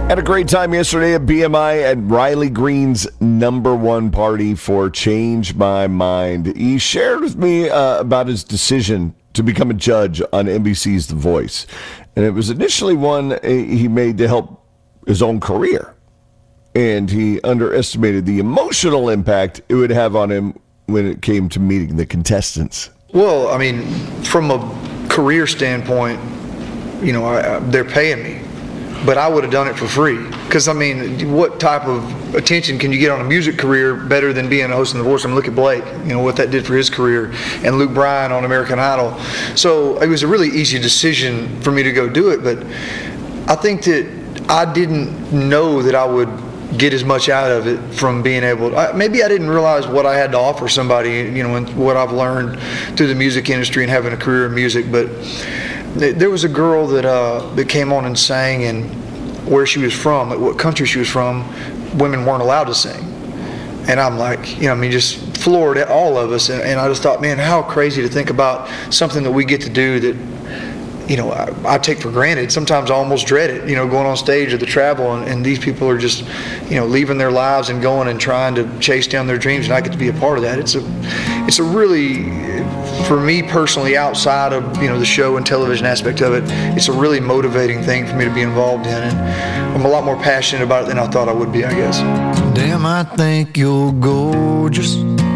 Had a great time yesterday at BMI at Riley Green's #1 party for Change My Mind. He shared with me about his decision to become a judge on NBC's The Voice. And it was initially one he made to help his own career. And he underestimated the emotional impact it would have on him when it came to meeting the contestants. Well, I mean, from a career standpoint, you know, they're paying me. But I would have done it for free. Because, I mean, what type of attention can you get on a music career better than being a host of The Voice? I mean, look at Blake, you know, what that did for his career, and Luke Bryan on American Idol. So it was a really easy decision for me to go do it. But I think that I didn't know that I would get as much out of it from being able to, maybe I didn't realize what I had to offer somebody, you know, and what I've learned through the music industry and having a career in music. But there was a girl that came on and sang, and where she was from, like what country she was from, women weren't allowed to sing. And I'm like, you know, I mean, just floored at all of us. And I just thought, man, how crazy to think about something that we get to do that, you know, I take for granted. Sometimes I almost dread it, you know, going on stage or the travel, and these people are just, you know, leaving their lives and going and trying to chase down their dreams, and I get to be a part of that. It's a really, for me personally, outside of, you know, the show and television aspect of it, it's a really motivating thing for me to be involved in, and I'm a lot more passionate about it than I thought I would be, I guess. Damn, I think you're gorgeous.